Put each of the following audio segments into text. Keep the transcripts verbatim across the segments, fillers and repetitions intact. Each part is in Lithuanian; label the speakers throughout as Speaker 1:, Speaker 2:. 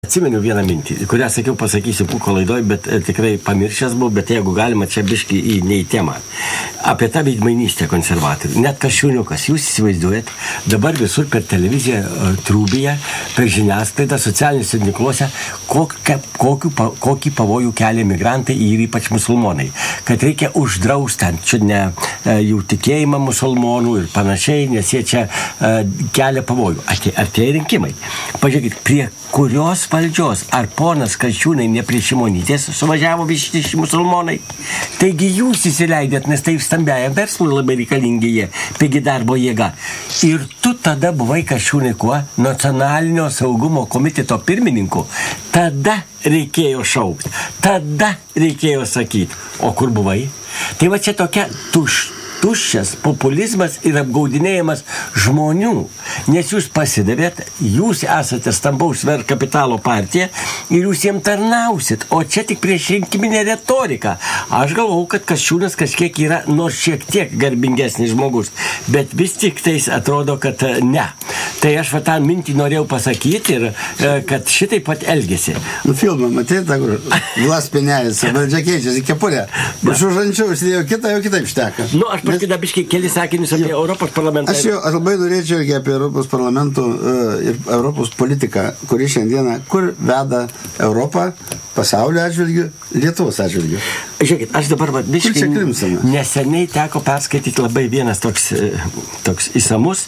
Speaker 1: Atsimenu vieną mintį, kurią sakiau, pasakysiu Pūko laidoj, bet e, tikrai pamiršęs buvau, bet jeigu galima, čia biški į, ne į temą. Apie tą veidmainystę konservatorių. Net Kasčiūniukas, jūs įsivaizduojat, dabar visur per televiziją e, trūbyje, per žiniasklaidą, socialiniuose tinkluose, kokią, kokiu, pa, kokį pavojų kelia migrantai ir ypač musulmonai. Kad reikia uždrausti ant čia ne e, jų tikėjimą musulmonų ir panašiai, nes jie čia e, kelia pavojų. Atė, artėja rinkimai. Pažiūrėkit, prie kurios valdžios, ar ponas Kasčiūnai ne prie Šimonytės suvažiavo visi musulmonai. Taigi jūs įsileidėt, nes tai stambiajam verslui labai reikalingi jie, pigi darbo jėga. Ir tu tada buvai Kasčiūnai kuo? Nacionalinio saugumo komiteto pirmininku. Tada reikėjo šaukti, tada reikėjo sakyti. O kur buvai? Tai va čia tokia tušt. tuščias populizmas ir apgaudinėjimas žmonių. Nes jūs pasidavėt, jūs esate stambaus ver kapitalo partija ir jūs jiem tarnausit. O čia tik prieš rinkiminę retoriką. Aš galvau, kad Kasčiūnas kažkiek yra nors šiek tiek garbingesnis žmogus. Bet vis tik tais atrodo, kad ne. Tai aš va tą mintį norėjau pasakyti ir kad šitai pat elgėsi.
Speaker 2: Nu, filmą matėte, kur Vlas Pinelis, valdžia keičiasi kepurė. Aš už anksčiau užsidėjau kitą, jau kitaip šteka.
Speaker 1: Nu, aš paskui dabiškai keli sakinius apie jau, Europos parlamentą.
Speaker 2: Aš jau aš labai norėčiau apie Europos parlamentų uh, ir Europos politiką, kuri šiandieną, kur veda Europą, pasaulio atžvilgių, Lietuvos atžvilgių.
Speaker 1: Žiūrėkit, aš dabar va, biškai neseniai teko perskaityti labai vienas toks, toks įsamus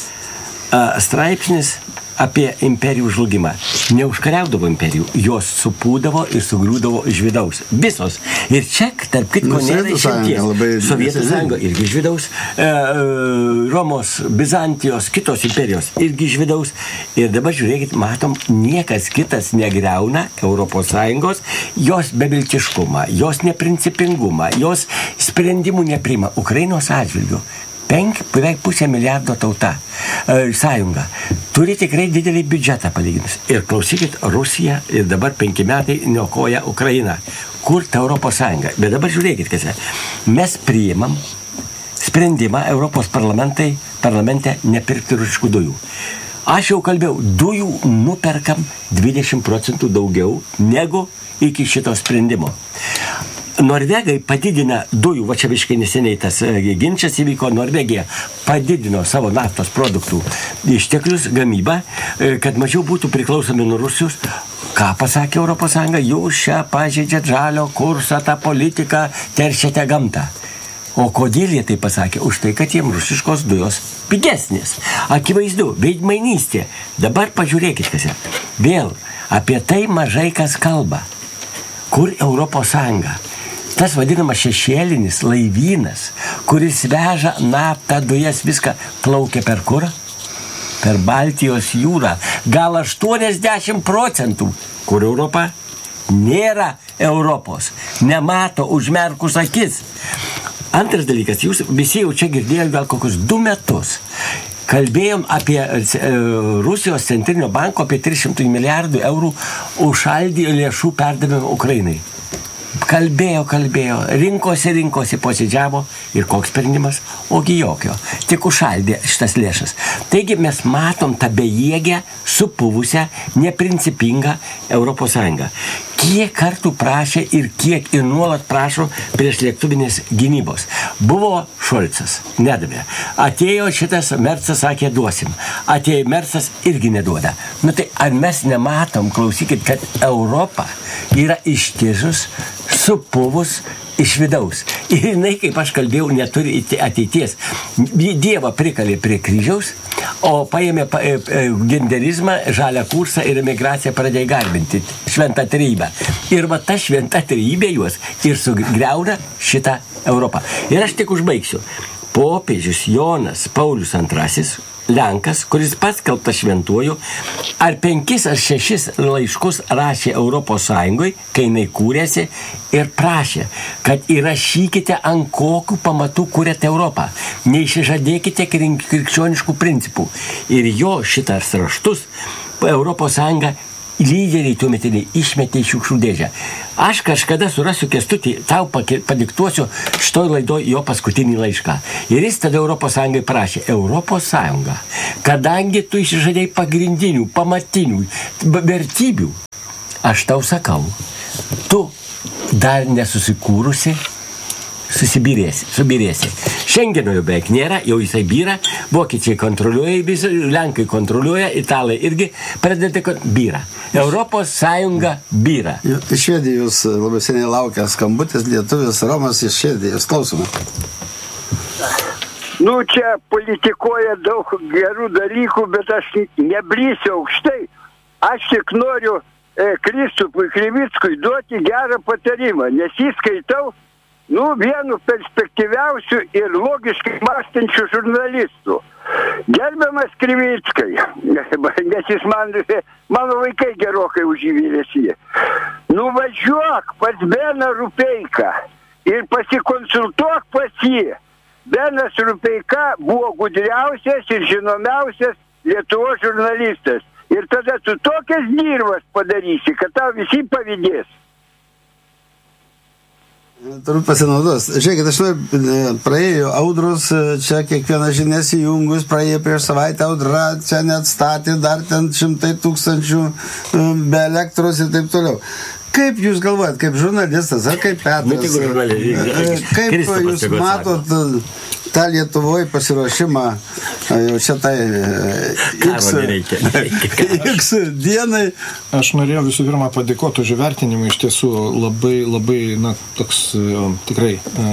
Speaker 1: uh, straipsnis apie imperijų žlugimą. Neužkariaudavo imperijų, jos supūdavo ir sugriūdavo iš vidaus. Visos. Ir čia, tarp kitko, nėra išimties. Sovietų sąjunga irgi iš vidaus, e, Romos, Bizantijos, kitos imperijos irgi iš vidaus. Ir dabar žiūrėkit, matom, niekas kitas negriauna Europos Sąjungos, jos beviltiškumą, jos neprincipingumą, jos sprendimų nepriima. Ukrainos atžvilgiu. Penk, beveik pusę milijardo tauta, e, sąjunga, turi tikrai didelį biudžetą palyginus. Ir klausykit, Rusija ir dabar penki metai niokoja Ukrainą. Kur ta Europos Sąjunga? Bet dabar žiūrėkit, kas yra. Mes priimam sprendimą Europos parlamentai, parlamente nepirkti rusiškų dujų. Aš jau kalbėjau, dujų nuperkam dvidešimt procentų daugiau negu iki šito sprendimo. Norvegai padidina dujų, va čia visiškai neseniai tas ginčas įvyko, Norvegija padidino savo naftos produktų išteklius, gamybą, kad mažiau būtų priklausomi nuo Rusijos. Ką pasakė Europos Sąjunga? Jūs čia pažeidžiat žalio kursą, tą politiką, teršiate gamtą. O kodėl jie tai pasakė? Už tai, kad jiems rusiškos dujos pigesnės. Akivaizdu, veidmainystė. Dabar pažiūrėkit, kas yra. Vėl apie tai mažai kas kalba. Kur Europos Sąjunga? Tas vadinamas šešėlinis laivynas, kuris veža naftą, dujas, viską, plaukia per kur? Per Baltijos jūrą. Gal aštuoniasdešimt procentų. Kur Europa? Nėra Europos. Nemato užmerkus akis. Antras dalykas, jūs visi jau čia girdėjote gal kokius du metus. Kalbėjom apie e, Rusijos centrinio banko apie tris šimtus milijardų eurų užšaldė lėšų perdavimą Ukrainai. Kalbėjo, kalbėjo, rinkosi, rinkosi, posėdžiavo ir koks sprendimas? Ogi jokio. Tik užšaldė šitas lėšas. Taigi mes matom tą bejėgę, supuvusią, neprincipingą Europos Sąjungą. Kiek kartų prašė ir kiek ir nuolat prašo prieš lėktuvinės gynybos. Buvo Šolcas, nedavė. Atėjo šitas Mercas, sakė, duosim. Atėjo Mercas, irgi neduoda. Nu tai ar mes nematom, klausykit, kad Europa yra ištižus, supuvus iš vidaus. Ir jinai, kaip aš kalbėjau, neturi ateities. Dievą prikalė prie kryžiaus, o paėmė pa, e, e, genderizmą, žalią kursą ir emigraciją pradėjo garbinti. Šventą trejybę. Ir va ta šventa trejybė juos ir sugriauna šitą Europą. Ir aš tik užbaigsiu. Popiežius Jonas Paulius antrasis, Lenkas, kuris paskelbtas šventuoju, ar penkis ar šešis laiškus rašė Europos Sąjungai, kai jinai kūrėsi, ir prašė, kad įrašykite, ant kokių pamatų kūrėte Europą. Neišsižadėkite krikščioniškų principų. Ir jo šitas raštus Europos Sąjunga lyderiai tuometiniai išmetė į šiukšlių dėžę. Aš kažkada surasiu Kęstutį, tau padiktuosiu šitoj laidoj jo paskutinį laišką. Ir jis tada Europos Sąjungai prašė, Europos Sąjunga, kadangi tu išžadėjai pagrindinių, pamatinių vertybių, aš tau sakau, tu dar nesusikūrusi, susibirėsi, subirėsi. Šengeno jau beveik nėra, jau jisai byra, vokiečiai kontroliuoja, lenkai kontroliuoja, italai irgi pradeda byra. Europos Sąjunga byra.
Speaker 2: Iš Švedijos labai seniai laukia skambutis, lietuvis Romas iš Švedijos. Klausome.
Speaker 3: Nu, čia politikuoja daug gerų dalykų, bet aš neblysiu aukštai. Aš tik noriu e, Kristupui Krivickui duoti gerą patarimą, nes jį skaitau nu, vienu perspektyviausių ir logiškai mąstančių žurnalistų. Gerbiamas Krivickai, nes jis man, mano vaikai gerokai už jį vyresni. Nuvažiuok pas Beną Rupeiką ir pasikonsultuok pas jį. Benas Rupeika buvo gudriausias ir žinomiausias Lietuvos žurnalistas. Ir tada tu tokias dirvas padarysi, kad tau visi pavydės.
Speaker 2: Turbūt pasinaudos. Žiūrėkit, aš noriu, praėjo audros, čia kiekvieną žinias įjungus, praėjo prieš savaitę audra, čia net statė dar ten šimtai tūkstančių be elektros ir taip toliau. Kaip jūs galvojat, kaip žurnalistas, ar kaip Petras, kaip jūs matot tą Lietuvoje pasiruošimą jau šitai X dienai?
Speaker 4: Aš norėjau visų pirma padėkoti už įvertinimą, iš tiesų labai, labai, na, toks tikrai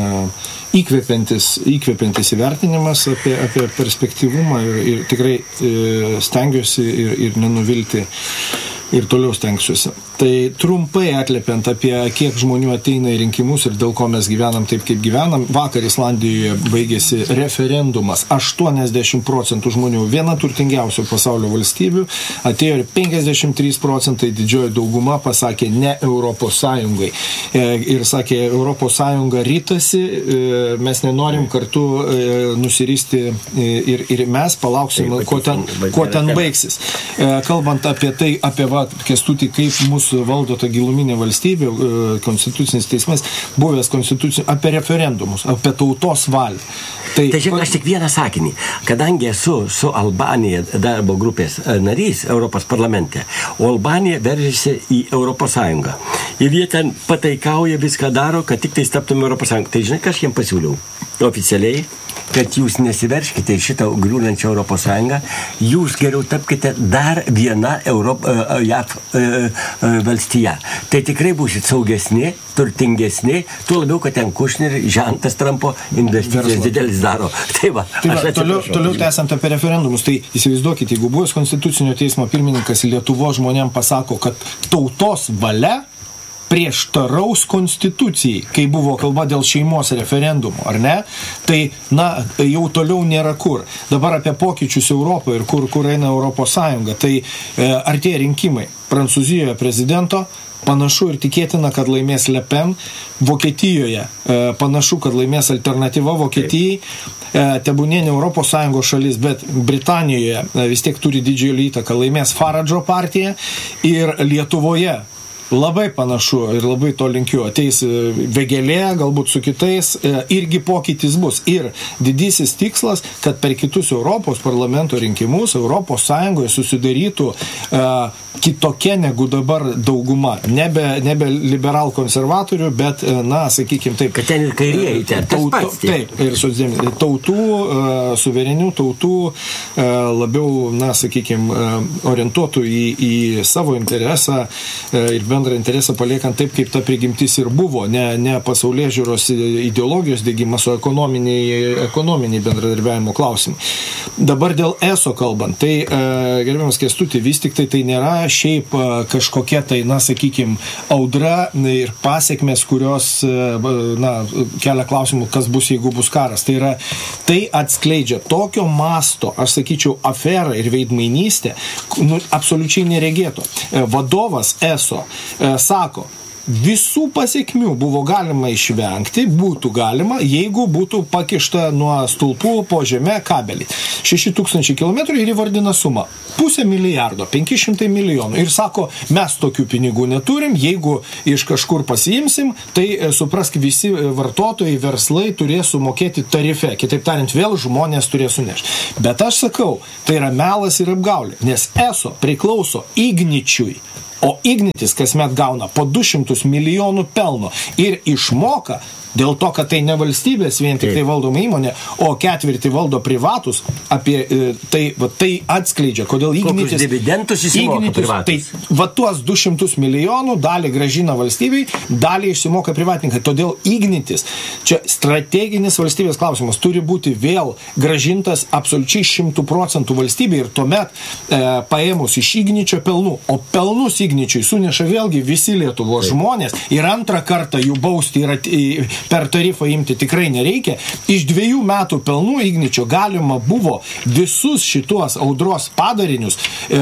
Speaker 4: įkvepiantis, įkvepiantis įvertinimas apie, apie perspektyvumą ir, ir tikrai stengiuosi ir, ir nenuvilti. Ir toliau stengsiuosi. Tai trumpai atliepiant apie kiek žmonių ateina į rinkimus ir dėl ko mes gyvenam taip, kaip gyvenam. Vakar Islandijoje baigėsi referendumas. aštuoniasdešimt procentų žmonių, viena turtingiausių pasaulio valstybių, atėjo ir penkiasdešimt trys procentai, didžioji dauguma pasakė ne Europos Sąjungai. Ir sakė, Europos Sąjunga rytasi, mes nenorim kartu nusiristi ir, ir mes palauksim, ko ten, ko ten baigsis. Kalbant apie tai, apie va, Kęstutį, kaip mūsų valdo ta giluminė valstybė, konstitucinis teismas, buvęs konstitucinis, apie referendumus, apie tautos valią.
Speaker 1: Tai, tai žiūrėk, aš tik vieną sakinį. Kadangi esu su Albanija darbo grupės narys Europos parlamente, o Albanija veržėsi į Europos Sąjungą. Ir jie ten pataikauja, viską daro, kad tik tai taptume Europos Sąjungą. Tai žinai, ką aš jiems pasiūliau oficialiai, kad jūs nesiverškite į šitą griūnančią Europos Sąjungą, jūs geriau tapkite dar viena Europ, J A V valstija. Tai tikrai būsit saugesni, turtingesni, tuo labiau, kad ten Kušner, žentas Trumpo investicijas didelis daro. Tai va,
Speaker 4: tai va toliau, toliau tęsiant apie referendumus, tai įsivaizduokite, jeigu buvęs konstitucinio teismo pirmininkas Lietuvos žmonėm pasako, kad tautos valia prieštaraus konstitucijai, kai buvo kalba dėl šeimos referendumo, ar ne? Tai, na, jau toliau nėra kur. Dabar apie pokyčius Europoje ir kur, kur eina Europos Sąjunga. Tai e, artėja rinkimai. Prancūzijoje prezidento, panašu ir tikėtina, kad laimės Le Pen. Vokietijoje e, panašu, kad laimės alternatyva Vokietijai. E, tebūnė ne Europos Sąjungos šalis, bet Britanijoje e, vis tiek turi didžiulį įtaką. Laimės Faradžo partija ir Lietuvoje labai panašu ir labai to linkiu. Ateis Vėgėlė, galbūt su kitais, irgi pokytis bus. Ir didysis tikslas, kad per kitus Europos parlamento rinkimus Europos Sąjungoje susidarytų uh, kitokia negu dabar dauguma. Nebe, nebe liberal konservatorių, bet, na, sakykime taip.
Speaker 1: Kad ten ir kairieji, ten tas pats.
Speaker 4: Taip, ir sudėmi, tautų, uh, suverenių tautų, uh, labiau, na, sakykime, uh, orientuotų į, į savo interesą uh, ir bendrą interesą paliekant taip, kaip ta prigimtis ir buvo, ne, ne pasaulyje žiūros ideologijos dėgymas, o ekonominiai, ekonominiai bendradarbiavimo klausimai. Dabar dėl E S O kalbant, tai e, gerbiamas Kęstutį, vis tik tai tai nėra šiaip e, kažkokia tai, na, sakykime, audra ir pasiekmes, kurios, e, na, kelia klausimų, kas bus, jeigu bus karas. Tai yra, tai atskleidžia tokio masto, aš sakyčiau, aferą ir veidmainystę, nu, absoliučiai neregėto. E, vadovas E S O e, sako, visų pasiekmių buvo galima išvengti, būtų galima, jeigu būtų pakišta nuo stulpų po žemę kabelį. šeši tūkstančiai kilometrų ir įvardina sumą. Pusę milijardo, penki šimtai milijonų. Ir sako, mes tokių pinigų neturim, jeigu iš kažkur pasiimsim, tai suprask, visi vartotojai, verslai turės sumokėti tarife. Kitaip tariant, vėl žmonės turės sunešti. Bet aš sakau, tai yra melas ir apgaulė, nes eso priklauso Igničiui. O Ignitis kasmet gauna po du šimtus milijonų pelno ir išmoka dėl to, kad tai ne valstybės vien tik tai valdoma įmonė, o ketvirtį valdo privatus, apie tai, va, tai atskleidžia, kodėl Ignitis...
Speaker 1: Kokius dividendus įsimoka privatus?
Speaker 4: Tai va tuos du šimtus milijonų dalį gražina valstybei, dalį išsimoka privatininkai. Todėl Ignitis, čia strateginis valstybės klausimas, turi būti vėl gražintas absoliučiai šimtų procentų valstybei ir tuomet e, paėmus iš Igničio pelnų, o pelnus Igničiui suneša vėlgi visi Lietuvos žmonės ir antrą kartą jų bausti yra per tarifą imti tikrai nereikia. Iš dviejų metų pelnų Igničio galima buvo visus šituos audros padarinius, e,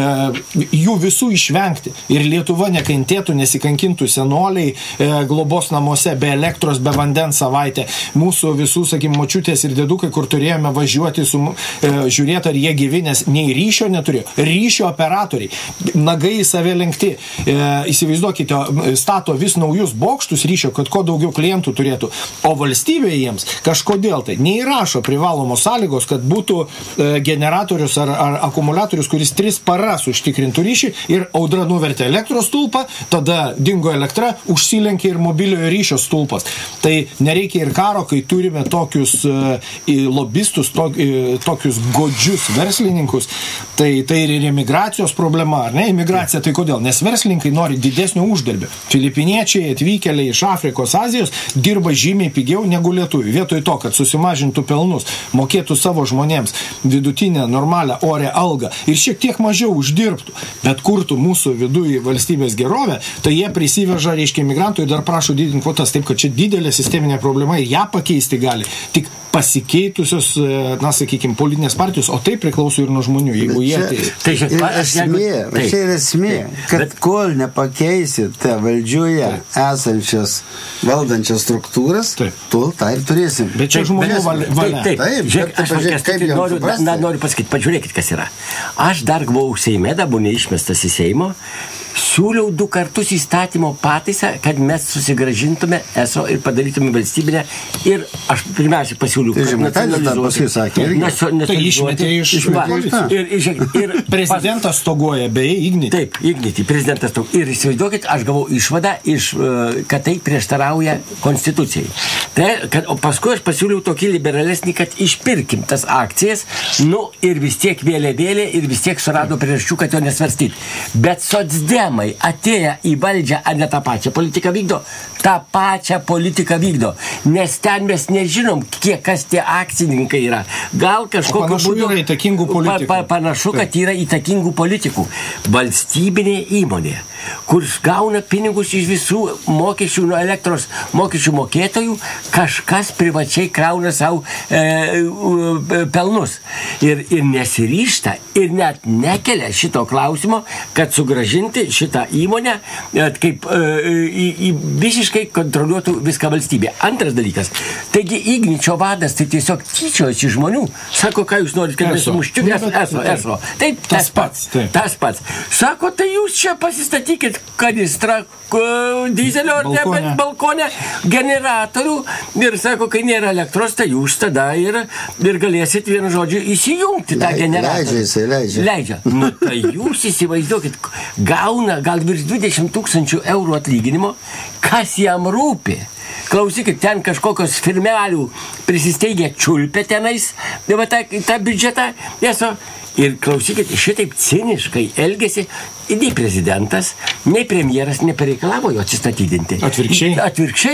Speaker 4: jų visų išvengti. Ir Lietuva nekentėtų, nesikankintų senoliai e, globos namuose be elektros, be vandens savaitę. Mūsų visų, sakim, močiutės ir dėdukai, kur turėjome važiuoti su, e, žiūrėti, ar jie gyvi, nes nei ryšio neturėjo. Ryšio operatoriai, nagai į save lenkti. E, įsivaizduokite, stato vis naujus bokštus ryšio, kad kuo daugiau klientų turėtų. O valstybė jiems kažkodėl tai neįrašo privalomos sąlygos, kad būtų e, generatorius ar, ar akumuliatorius, kuris tris paras užtikrintų ryšį ir audra nuvertė elektros stulpą, tada dingo elektra, užsilenkė ir mobiliojo ryšio stulpas. Tai nereikia ir karo, kai turime tokius e, lobistus, to, e, tokius godžius verslininkus. Tai, tai ir imigracijos problema, ar ne? Imigracija tai kodėl? Nes verslininkai nori didesnio uždarbio. Filipiniečiai atvykėliai iš Afrikos, Azijos dirba žymiai pigiau negu lietuvių. Vietoj to, kad susimažintų pelnus, mokėtų savo žmonėms vidutinę, normalią, orę algą ir šiek tiek mažiau uždirbtų, bet kurtų mūsų viduje valstybės gerovę, tai jie prisiveža, reiškia, migrantų ir dar prašo didinti kvotas, taip kad čia didelė sisteminė problema ir ją pakeisti gali tik pasikeitusios, na, sakykime, politinės partijos, o tai priklauso ir nuo žmonių. Jeigu jie...
Speaker 2: Čia, tai, tai, ir esmė, tai, čia yra esmė, kad bet, kol nepakeisite valdžioje taip. Esančias valdančias struktūras, taip. Tol tai ir turėsim.
Speaker 4: Bet čia žmonių valia.
Speaker 1: Taip, taip. taip. Žiūrėk, aš pažiūrėk, kaip noriu, na, noriu pasakyti, pažiūrėkit, kas yra. Aš dar buvau Seime, dabar neišmestas į Seimo, siūliau du kartus įstatymo pataisą, kad mes susigražintume eso ir padarytume valstybinę ir aš pirmiausia pasiūliau,
Speaker 2: kad nacionalizuotume.
Speaker 4: Tai išmetė iš ir prezidentas stoguoja, beje, Ignitį.
Speaker 1: Taip, Ignitį, prezidentas stoguoja. Ir įsivaizduokit, aš gavau išvadą, iš, kad tai prieštarauja konstitucijai. Tai, kad, o paskui aš pasiūliau tokį liberalesnį, kad išpirkim tas akcijas, nu ir vis tiek vėlė vėlė ir vis tiek surado priežasčių, kad jo nesvarstyti. Bet socdemai atėję į valdžią, ar ne tą pačią politiką vykdo, tą pačią politiką vykdo. Nes ten mes nežinom, kiek kas tie akcininkai yra. Gal kažkokiu būdu...
Speaker 4: Yra įtakingų politikų.
Speaker 1: Pa, pa, panašu, kad yra įtakingų politikų. Valstybinė įmonė, kur gauna pinigus iš visų mokesčių nuo elektros mokesčių mokėtojų, kažkas privačiai krauna savo e, e, pelnus. Ir, ir nesiryšta, ir net nekelia šito klausimo, kad sugražinti šitą įmonę, kaip į, į visiškai kontroliuotų viską valstybė. Antras dalykas. Taigi Igničio vadas tai tiesiog tyčiojas iš žmonių. Sako, ką jūs norit, kad mes sumuščiu? Eso, eso, eso. Taip, tas pats. Tas pats. Sako, tai jūs čia pasistatykit kanistrą dizelio ar balkonę generatorių ir sako, kai nėra elektros, tai jūs tada ir, ir galėsit vienu žodžiu įsijungti tą generatorių.
Speaker 2: Leidžia, leidžia.
Speaker 1: Leidžia. Nu, tai jūs įsivaizduokit, gauna gal virš dvidešimt tūkstančių eurų atlyginimo, kas jam rūpi. Klausykit, ten kažkokios firmelių prisisteigia čiulpė tenais, va tą, tą biudžetą, eso. Ir klausykit, šitaip ciniškai elgėsi nei prezidentas, nei premjeras nepareikalavo jo atsistatydinti.
Speaker 4: Atvirkščiai.
Speaker 1: Atvirkščiai.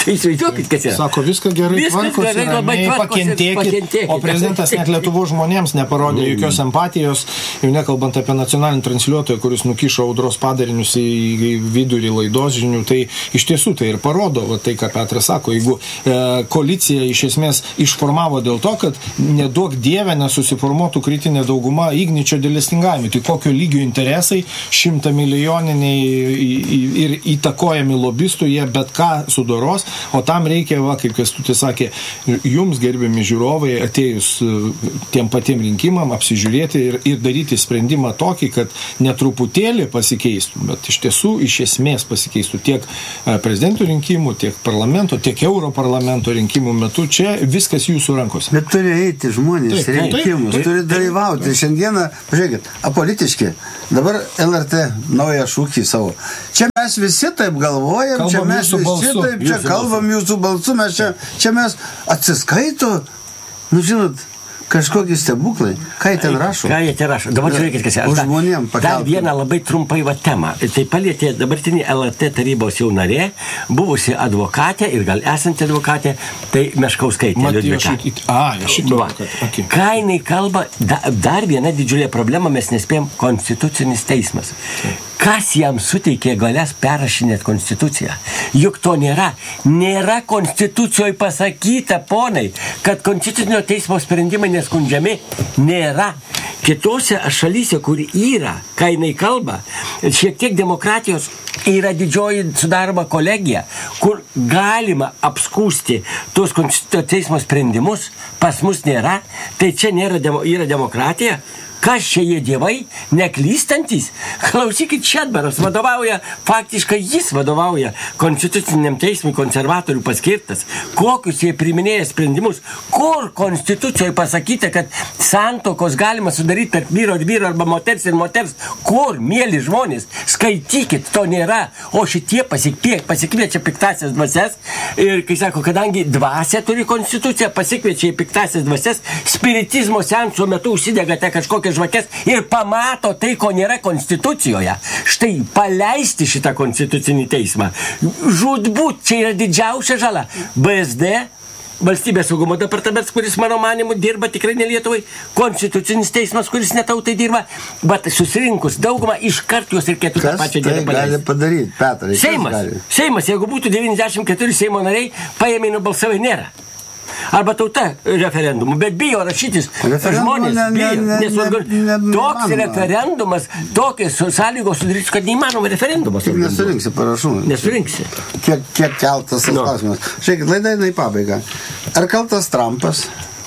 Speaker 1: Tai įsivaizduokit, kas yra.
Speaker 4: Sako, viską gerai tvarkosi, ramiai pakentėkit, o prezidentas net Lietuvos žmonėms neparodė jokios empatijos, jau nekalbant apie nacionalinį transliuotoją, kuris nukišo audros padarinius į vidurį laidos žinių, tai iš tiesų tai ir parodo, va, tai ką Petras sako, jeigu e, koalicija iš esmės išformavo dėl to, kad neduok dievę nesusiformuotų kritinė dauguma Igničio dėlestingavimui, tai kokio lygio interesai šimta milijoniniai ir įtakojami lobistų, jie bet ką sudoros. O tam reikia, va, kaip Kęstutis sakė, jums, gerbiami žiūrovai, atėjus tiem patiem rinkimam, apsižiūrėti ir, ir daryti sprendimą tokį, kad netruputėlį pasikeistų, bet iš tiesų iš esmės pasikeistų tiek prezidentų rinkimų, tiek parlamento, tiek Europarlamento rinkimų metu. Čia viskas jūsų rankose.
Speaker 2: Bet turi eiti žmonės taip, rinkimus, taip, turi dalyvauti. Taip. Šiandieną, pažiūrėkit, apolitiški. Dabar L R T naują šūkį savo. Čia mes visi taip galvojam, kalbam čia mes visi balsu. Taip, čia jūsų kalbam balsu. Jūsų balsu, mes čia, čia mes atsiskaito, nu žinot, kažkokie stebuklai. Ką jie ten rašo?
Speaker 1: Ką jie ten rašo? Dabar žiūrėkit, kas yra.
Speaker 2: Žmonėm pakeltų.
Speaker 1: Dar vieną labai trumpai va temą. Tai palietė dabartinį L R T tarybos jau narė, buvusi advokatė ir gal esanti advokatė, tai Meškauskaitė.
Speaker 4: Liudvika. A, šitą advokatę. Okay.
Speaker 1: Ką jinai kalba, da, dar viena didžiulė problema, mes nespėjom, Konstitucinis teismas. Okay. Kas jam suteikė galės perrašinėti Konstituciją? Juk to nėra. Nėra Konstitucijoje pasakyta, ponai, kad Konstitucinio teismo sprendimai neskundžiami. Nėra. Kitose šalyse, kur yra, ką jinai kalba, šiek tiek demokratijos, yra didžioji sudaroma kolegija, kur galima apskūsti tuos Konstitucinio teismo sprendimus, pas mus nėra. Tai čia nėra, yra demokratija. Kas čia jie dievai, neklystantys? Klausykit, Šedbaras vadovauja, faktiškai jis vadovauja Konstituciniam teismui, konservatorių paskirtas. Kokius jie priminėja sprendimus? Kur Konstitucijoje pasakyta, kad santokos galima sudaryti tarp vyro ir vyro arba moters ir moters? Kur, mėly žmonės? Skaitykit, to nėra. O šitie pasikviečia, pasikviečia piktasias dvasias ir, kai sako, kadangi dvasia turi Konstituciją, pasikviečia į piktasias dvasias, spiritizmo seanso metu užsidegate kažkokią žvakės ir pamato tai, ko nėra Konstitucijoje. Štai paleisti šitą Konstitucinį teismą. Žūtbūt, čia yra didžiausia žala. B S D, Valstybės saugumo departamentas, kuris mano manimu dirba tikrai ne Lietuvai, Konstitucinis teismas, kuris ne tautai dirba, bet susirinkus daugumą iškart juos reikėtų tą pačią dieną paleisti.
Speaker 2: Kas tai gali padaryti, Petrai?
Speaker 1: Seimas. Seimas, jeigu būtų devyniasdešimt keturi Seimo nariai, paėmė nubalsavai nėra. Arba tauta referendumų, bet bijo rašytis žmonės, bijo. Ne, ne, ne, ne, toks ne, referendumas, tokios sąlygos sudarys, kad neįmanoma referendumas.
Speaker 2: Tik nesurinksi parašų.
Speaker 1: Nesurinksi.
Speaker 2: Kiek, kiek keltas tas no. klausimas. Žiūrėkit, laida eina į pabaigą. Ar kaltas Trumpas,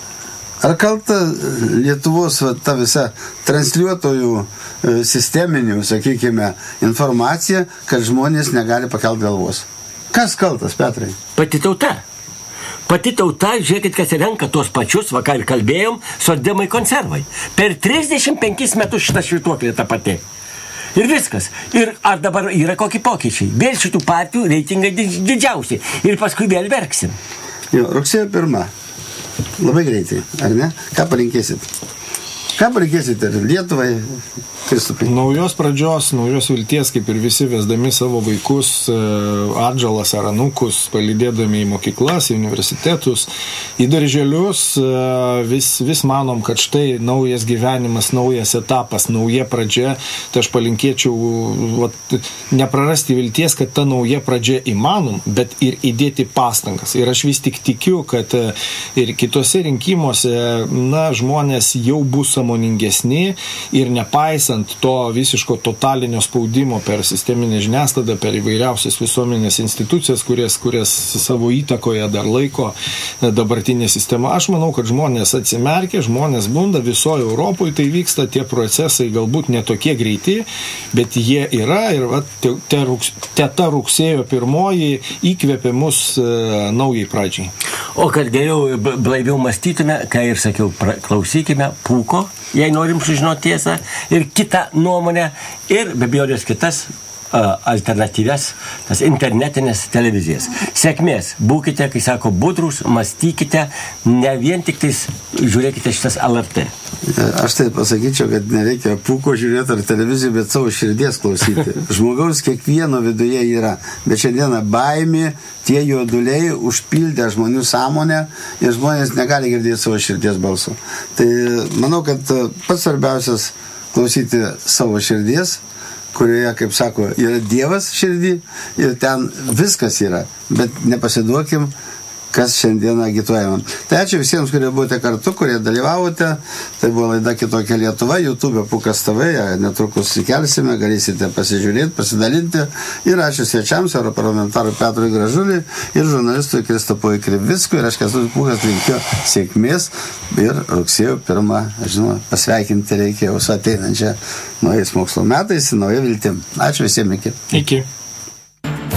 Speaker 2: ar kalta Lietuvos va, ta visa transliuotojų sisteminių, sakykime, informacija, kad žmonės negali pakelti galvos? Kas kaltas, Petrai?
Speaker 1: Pati tauta. Pati tauta, žiūrėkit, kas renka tuos pačius, va ką ir kalbėjom, socdemai konservai. Per trisdešimt penkis metus šitą švytuoklė ta pati. Ir viskas. Ir ar dabar yra kokie pokyčiai? Vėl šitų partijų reitingai didžiausi. Ir paskui vėl verksim.
Speaker 2: Jo, rugsėjo pirma. Labai greitai, ar ne? Ką palinkėsit? Ką palinkėsit ir Lietuvai? Kristupai.
Speaker 4: Naujos pradžios, naujos vilties, kaip ir visi vesdami savo vaikus, atžalas ar anūkus, palydėdami į mokyklas, į universitetus, į darželius, vis, vis manom, kad štai naujas gyvenimas, naujas etapas, nauja pradžia. Tai aš palinkėčiau vat, neprarasti vilties, kad ta nauja pradžia įmanom, bet ir įdėti pastangas. Ir aš vis tik tikiu, kad ir kitose rinkimuose, na, žmonės jau bus sąmoningesni ir nepaisant to visiško totalinio spaudimo per sisteminę žiniasklaidą, per įvairiausias visuomenės institucijas, kurias, kurias savo įtakoje dar laiko dabartinė sistema. Aš manau, kad žmonės atsimerkia, žmonės bunda, visoje Europoje tai vyksta, tie procesai galbūt netokie greiti, bet jie yra ir va, te, te, te ta rugsėjo pirmoji įkvėpė mus e, naujai pradžiai.
Speaker 1: O kad geriau blaiviau mąstytume, ką ir sakiau, pra, klausykime Pūko, jei norim sužinoti tiesą, ir kitą nuomonę, ir be abejonės kitas alternatyvias, tas internetinės televizijas. Sėkmės, būkite, kai sako, budrus, mąstykite, ne vien tik tais žiūrėkite šitas L R T.
Speaker 2: Aš tai pasakyčiau, kad nereikia pūko žiūrėti ar televizijų, bet savo širdies klausyti. Žmogaus kiekvieno viduje yra, bet šiandieną baimė, tie juoduliai užpildė žmonių sąmonę ir žmonės negali girdėti savo širdies balso. Tai manau, kad pats svarbiausias klausyti savo širdies, kurioje, kaip sako, yra Dievas širdį ir ten viskas yra, bet nepasiduokim, kas šiandieną agituojama. Tai ačiū visiems, kurie buvote kartu, kurie dalyvavote. Tai buvo laida Kitokia Lietuva, YouTube Pukas T V, netrukus įkelsime, galėsite pasižiūrėti, pasidalinti. Ir ačiū svečiams, europarlamentarui Petrui Gražuliui ir žurnalistui Kristopui Krivickui. Ir aš Kęstutis Pūkas linkiu sėkmės ir rugsėjo pirmą, žinoma, pasveikinti reikėjo su ateinančia naujais mokslo metais, nauja viltim. Ačiū visiems, iki.
Speaker 4: Iki.